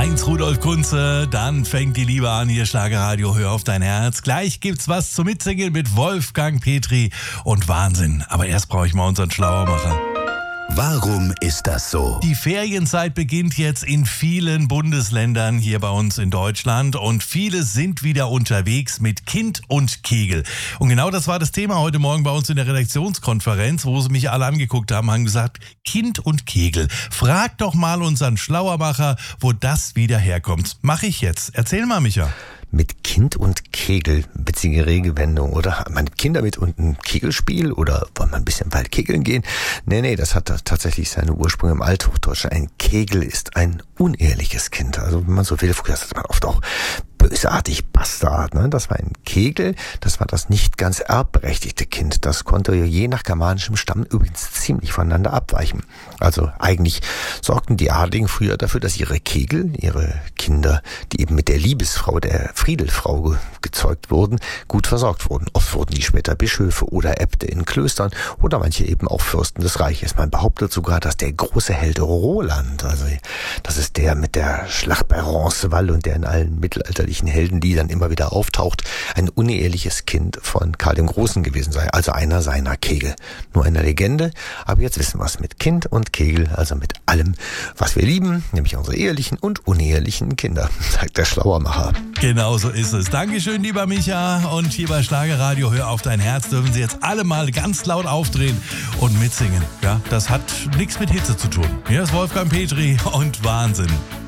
Heinz Rudolf Kunze, dann fängt die Liebe an, hier Schlagerradio, hör auf dein Herz. Gleich gibt's was zum Mitsingen mit Wolfgang Petri und Wahnsinn. Aber erst brauche ich mal unseren Schlauermacher. Warum ist das so? Die Ferienzeit beginnt jetzt in vielen Bundesländern hier bei uns in Deutschland und viele sind wieder unterwegs mit Kind und Kegel. Und genau das war das Thema heute Morgen bei uns in der Redaktionskonferenz, wo sie mich alle angeguckt haben gesagt, Kind und Kegel. Frag doch mal unseren Schlauermacher, wo das wieder herkommt. Mach ich jetzt. Erzähl mal, Micha. Mit Kind und Kegel, witzige Redewendung, oder? Hat man Kinder mit und ein Kegelspiel oder wollen wir ein bisschen weit kegeln gehen? Nee, das hat tatsächlich seine Ursprünge im Althochdeutschen. Ein Kegel ist ein uneheliches Kind. Also wenn man so will, früher sagt man oft auch bösartig Bastard, ne? Das war ein Kegel, das war das nicht ganz erbberechtigte Kind. Das konnte je nach germanischem Stamm übrigens ziemlich voneinander abweichen. Also eigentlich sorgten die Adligen früher dafür, dass ihre Kegel, ihre Kinder, die eben mit der Liebesfrau, der Friedelfrau gezeugt wurden, gut versorgt wurden. Oft wurden die später Bischöfe oder Äbte in Klöstern oder manche eben auch Fürsten des Reiches. Man behauptet sogar, dass der große Held Roland, also das ist der mit der Schlacht bei Roncesvalles und der in allen mittelalterlichen Heldenliedern immer wieder auftaucht, ein uneheliches Kind von Karl dem Großen gewesen sei, also einer seiner Kegel. Nur eine Legende, aber jetzt wissen wir es mit Kind und Kegel, also mit allem, was wir lieben, nämlich unsere ehelichen und unehelichen Kinder, sagt der Schlauermacher. Genau so ist es. Dankeschön, lieber Micha. Und hier bei Schlagerradio, hör auf dein Herz, dürfen Sie jetzt alle mal ganz laut aufdrehen und mitsingen. Ja, das hat nichts mit Hitze zu tun. Hier ist Wolfgang Petri und Wahnsinn.